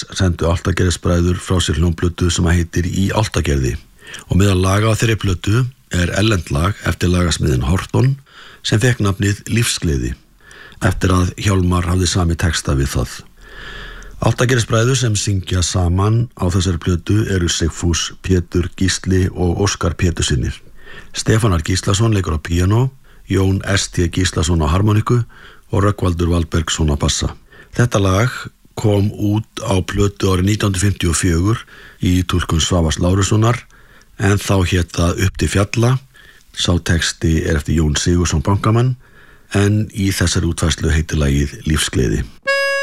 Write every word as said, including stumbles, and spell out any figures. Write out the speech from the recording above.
sex sendu Álftagerðisbræður frá sér hljómplötu sem heitir Í Álftagerði og meðal laga á þeirri plötu er erlent lag eftir lagasmiðin Horton sem fekk nafnið Lífsgleði eftir að Hjálmar hafði sami texta við það. Álftagerðisbræður sem syngja saman á þessari plötu eru Sigfús, Pétur, Gísli og Óskar Pétursinnir. Stefanar Gíslason leikur á píanó, Jón S T Gíslason á harmoniku og Rögnvaldur Valbergsson á bassa. Þetta lag kom út á plötu árið nítján hundruð fimmtíu og fjögur í túlkun Svavars Lárussonar en þá hét það Upp til fjalla. Sá texti er eftir Jón Sigurðsson bankamann en í þessari útfærslu heitir lagið Lífsgleði.